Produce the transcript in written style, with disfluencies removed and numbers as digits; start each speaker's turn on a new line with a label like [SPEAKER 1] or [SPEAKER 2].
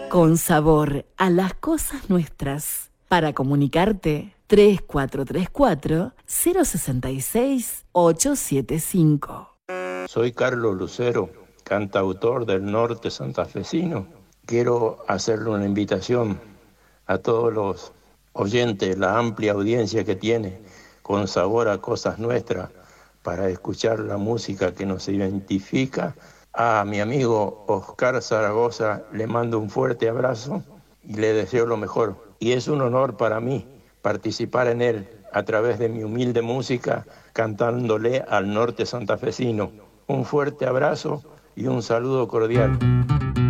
[SPEAKER 1] Con sabor a las cosas nuestras. Para comunicarte, 3434-066-875.
[SPEAKER 2] Soy Carlos Lucero, cantautor del norte santafesino. Quiero hacerle una invitación a todos los oyentes, la amplia audiencia que tiene Con Sabor a Cosas Nuestras, para escuchar la música que nos identifica. A mi amigo Oscar Zaragoza le mando un fuerte abrazo y le deseo lo mejor. Y es un honor para mí participar en él a través de mi humilde música, cantándole al norte santafesino. Un fuerte abrazo y un saludo cordial.